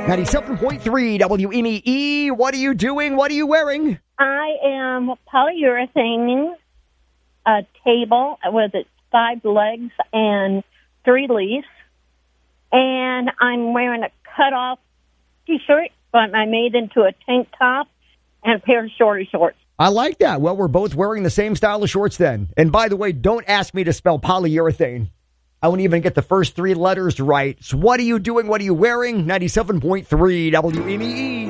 97.3 WNEE. What are you doing? What are you wearing? I am polyurethane a table with its 5 legs and 3 leaves. And I'm wearing a cut-off T-shirt, but I made into a tank top and a pair of shorter shorts. I like that. Well, we're both wearing the same style of shorts then. And by the way, don't ask me to spell polyurethane. I won't even get the first 3 letters right. So what are you doing? What are you wearing? 97.3 WNEE.